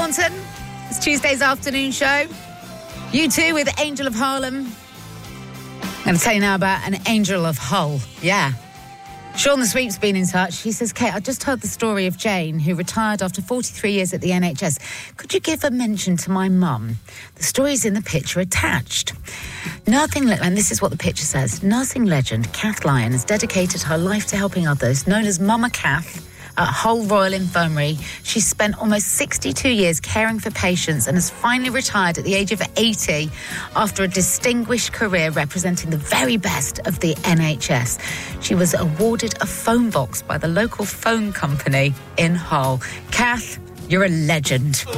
Thornton. It's Tuesday's afternoon show. U2 with Angel of Harlem. I'm going to tell you now about an Angel of Hull. Yeah. Sean the Sweep's been in touch. He says, Kate, I just heard the story of Jane, who retired after 43 years at the NHS. Could you give a mention to my mum? The story's in the picture attached. And this is what the picture says. Nursing legend Kath Lyon has dedicated her life to helping others, known as Mama Kath. At Hull Royal Infirmary, she spent almost 62 years caring for patients and has finally retired at the age of 80 after a distinguished career representing the very best of the NHS. She was awarded a phone box by the local phone company in Hull. Kath, you're a legend.